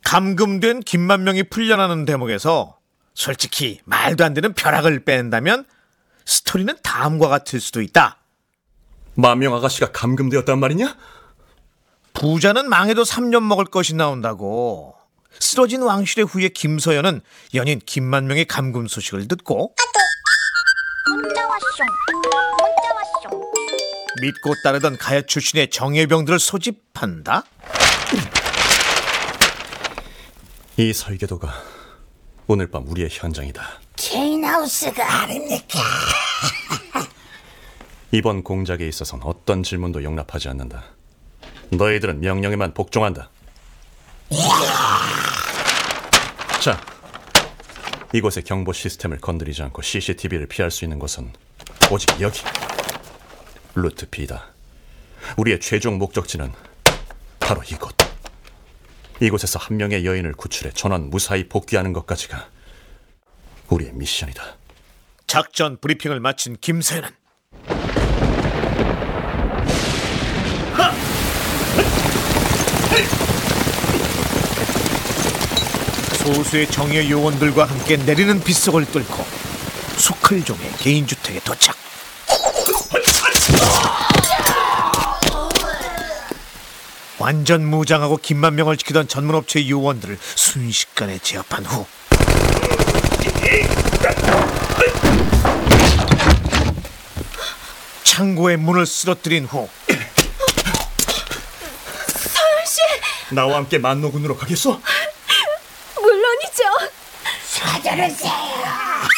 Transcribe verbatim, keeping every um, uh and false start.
감금된 김만명이 풀려나는 대목에서 솔직히 말도 안 되는 벼락을 뺀다면 스토리는 다음과 같을 수도 있다. 만명 아가씨가 감금되었단 말이냐? 부자는 망해도 삼 년 먹을 것이 나온다고. 쓰러진 왕실의 후예 김서연은 연인 김만명의 감금 소식을 듣고 문자 왔쇼. 문자 왔쇼. 믿고 따르던 가야 출신의 정예병들을 소집한다. 이 설계도가 오늘 밤 우리의 현장이다. 체인하우스가 아닙니까? 이번 공작에 있어서는 어떤 질문도 용납하지 않는다. 너희들은 명령에만 복종한다. 자, 이곳의 경보 시스템을 건드리지 않고 씨씨티비를 피할 수 있는 곳은 오직 여기, 루트 B다. 우리의 최종 목적지는 바로 이곳. 이곳에서 한 명의 여인을 구출해 전원 무사히 복귀하는 것까지가 우리의 미션이다. 작전 브리핑을 마친 김서연은 소수의 정예 요원들과 함께 내리는 빗속을 뚫고 수클종의 개인주택에 도착. 완전 무장하고 김만명을 지키던 전문업체 요원들을 순식간에 제압한 후 창고의 문을 쓰러뜨린 후 서연씨, 나와 함께 만노군으로 가겠소? 물론이죠. 사절을 세